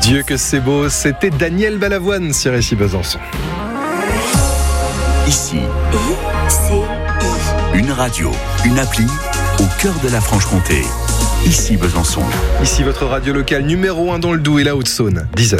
Dieu que c'est beau, c'était Daniel Balavoine sur Ici Besançon. Ici, une radio, une appli au cœur de la Franche-Comté. Ici Besançon. Ici votre radio locale numéro 1 dans le Doubs et la Haute-Saône, 10h.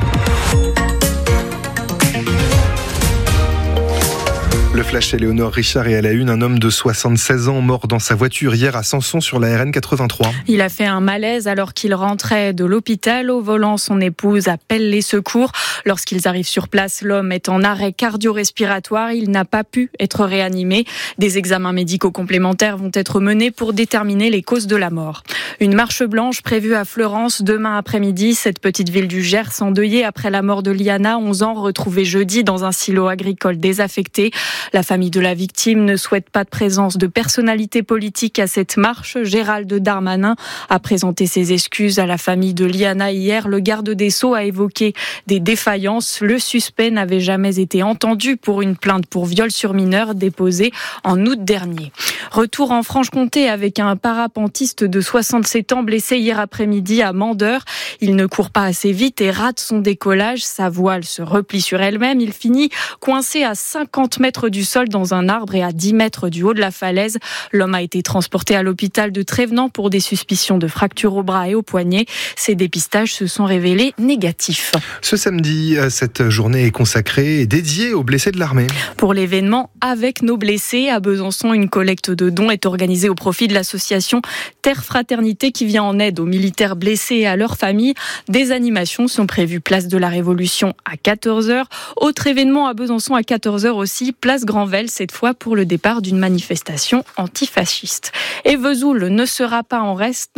Le flash chez Léonore Richard est à la une. Un homme de 76 ans mort dans sa voiture hier à Samson sur la RN 83. Il a fait un malaise alors qu'il rentrait de l'hôpital. Au volant, son épouse appelle les secours. Lorsqu'ils arrivent sur place, l'homme est en arrêt cardio-respiratoire. Il n'a pas pu être réanimé. Des examens médicaux complémentaires vont être menés pour déterminer les causes de la mort. Une marche blanche prévue à Fleurance demain après-midi. Cette petite ville du Gers endeuillée après la mort de Liana, 11 ans, retrouvée jeudi dans un silo agricole désaffecté. La famille de la victime ne souhaite pas de présence de personnalités politiques à cette marche. Gérald Darmanin a présenté ses excuses à la famille de Liana hier. Le garde des Sceaux a évoqué des défaillances. Le suspect n'avait jamais été entendu pour une plainte pour viol sur mineur déposée en août dernier. Retour en Franche-Comté avec un parapentiste de 67 ans blessé hier après-midi à Mandeur. Il ne court pas assez vite et rate son décollage. Sa voile se replie sur elle-même. Il finit coincé à 50 mètres du sol dans un arbre et à 10 mètres du haut de la falaise. L'homme a été transporté à l'hôpital de Trévenans pour des suspicions de fractures au bras et au poignet. Ces dépistages se sont révélés négatifs. Ce samedi, cette journée est consacrée et dédiée aux blessés de l'armée. Pour l'événement Avec nos blessés, à Besançon, une collecte de dons est organisée au profit de l'association Terre Fraternité qui vient en aide aux militaires blessés et à leurs familles. Des animations sont prévues place de la Révolution à 14h. Autre événement à Besançon à 14h aussi, place Granvelle, cette fois pour le départ d'une manifestation antifasciste. Et Vesoul ne sera pas en reste.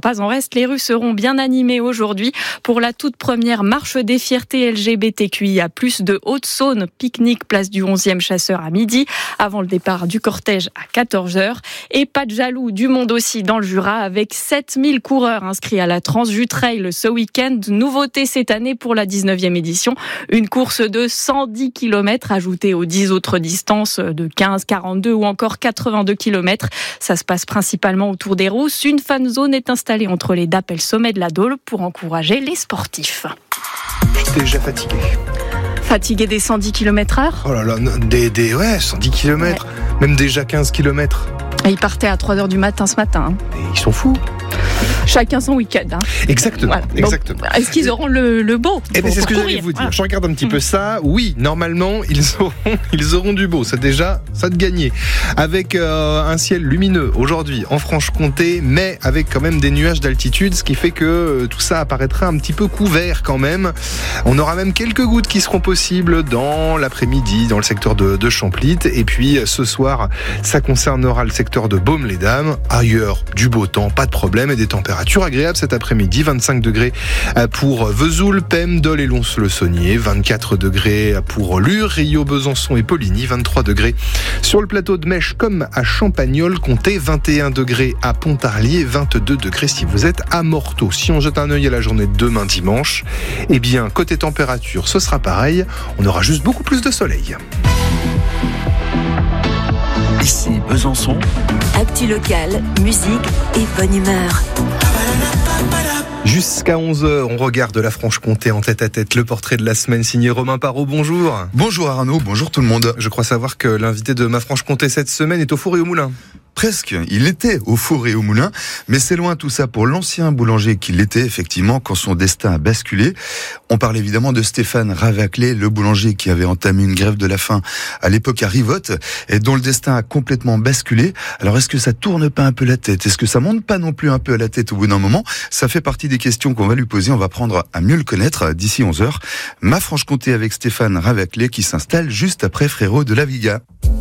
Les rues seront bien animées aujourd'hui pour la toute première marche des fiertés LGBTQIA+, de Haute-Saône, pique-nique place du 11e chasseur à midi, avant le départ du cortège à 14h. Et pas de jaloux du monde aussi dans le Jura, avec 7000 coureurs inscrits à la Transjus Trail ce week-end. Nouveauté cette année pour la 19e édition, une course de 110 km ajoutée aux 10 autres distances de 15, 42 ou encore 82 km. Ça se passe principalement autour des Rousses. Une fan zone est installée entre les DAP et le sommet de la Dôle pour encourager les sportifs. J'étais déjà fatigué. Fatigué des 110 km/h ? Oh là là, 110 km, ouais. Même déjà 15 km. Et ils partaient à 3h du matin ce matin. Et ils sont fous. Chacun son week-end. Exactement, voilà. Exactement. Donc, est-ce qu'ils auront le beau ? C'est ce que j'allais vous dire. Voilà. Je regarde un petit peu ça. Oui, normalement, ils auront du beau. C'est déjà ça de gagner. Avec un ciel lumineux aujourd'hui en Franche-Comté, mais avec quand même des nuages d'altitude, ce qui fait que tout ça apparaîtra un petit peu couvert quand même. On aura même quelques gouttes qui seront possibles dans l'après-midi, dans le secteur de Champlit. Et puis ce soir, ça concernera le secteur de Baume-les-Dames. Ailleurs, du beau temps, pas de problème, et des températures agréables cet après-midi. 25 degrés pour Vesoul, Pem, Dole et Lons-le-Saunier. 24 degrés pour Lure, Rio, Besançon et Poligny. 23 degrés sur le plateau de Mèche comme à Champagnole. Comptez 21 degrés à Pontarlier, 22 degrés si vous êtes à Morteau. Si on jette un œil à la journée de demain dimanche, eh bien, côté température, ce sera pareil. On aura juste beaucoup plus de soleil. Ici Besançon. Actu local, musique et bonne humeur. Jusqu'à 11h, on regarde la Franche-Comté en tête-à-tête. Le portrait de la semaine signé Romain Parot. Bonjour. Bonjour Arnaud, bonjour tout le monde. Je crois savoir que l'invité de ma Franche-Comté cette semaine est au Four et au Moulin. Presque, il était au Four et au Moulin, mais c'est loin tout ça pour l'ancien boulanger qu'il était effectivement quand son destin a basculé. On parle évidemment de Stéphane Ravaclet, le boulanger qui avait entamé une grève de la faim à l'époque à Rivotte et dont le destin a complètement basculé. Alors est-ce que ça tourne pas un peu la tête ? Est-ce que ça monte pas non plus un peu à la tête au bout d'un moment ? Ça fait partie des questions qu'on va lui poser. On va prendre à mieux le connaître d'ici 11h. Ma Franche-Comté avec Stéphane Ravaclet qui s'installe juste après Frérot de la Viga.